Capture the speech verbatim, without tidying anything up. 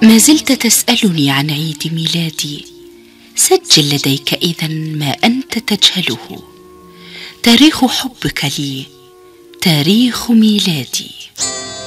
ما زلت تسألني عن عيد ميلادي. سجل لديك إذن ما أنت تجهله. تاريخ حبك لي تاريخ ميلادي.